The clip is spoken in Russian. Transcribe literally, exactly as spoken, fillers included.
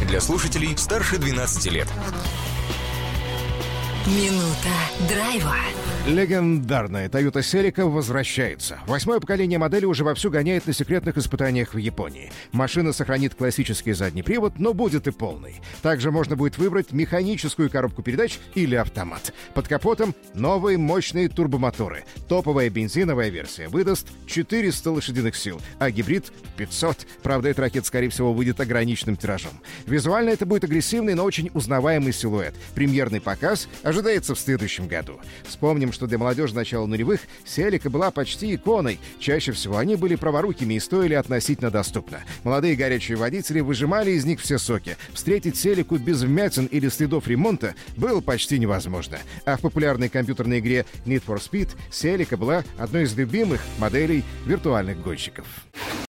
Для слушателей старше двенадцати лет. Минута драйва. Легендарная Toyota Celica возвращается. Восьмое поколение модели уже вовсю гоняет на секретных испытаниях в Японии. Машина сохранит классический задний привод, но будет и полный. Также можно будет выбрать механическую коробку передач или автомат. Под капотом новые мощные турбомоторы. Топовая бензиновая версия выдаст четыреста лошадиных сил, а гибрид — пятьсот. Правда, эта ракета, скорее всего, выйдет ограниченным тиражом. Визуально это будет агрессивный, но очень узнаваемый силуэт. Премьерный показ ожидается в следующем году. Вспомним, что для молодежи начала нулевых Celica была почти иконой. Чаще всего они были праворукими и стоили относительно доступно. Молодые горячие водители выжимали из них все соки. Встретить Celica без вмятин или следов ремонта было почти невозможно. А в популярной компьютерной игре Need for Speed Celica была одной из любимых моделей виртуальных гонщиков.